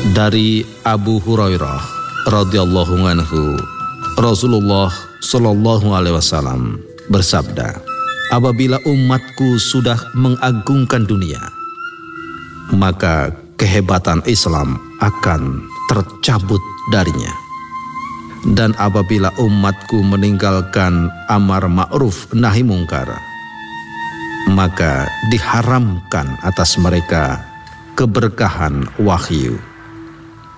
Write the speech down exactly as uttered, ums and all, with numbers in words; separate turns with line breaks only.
Dari Abu Hurairah radhiyallahu anhu, Rasulullah shallallahu alaihi wasallam bersabda, apabila umatku sudah mengagungkan dunia, maka kehebatan Islam akan tercabut darinya. Dan apabila umatku meninggalkan amar ma'ruf nahi mungkar, maka diharamkan atas mereka keberkahan wahyu.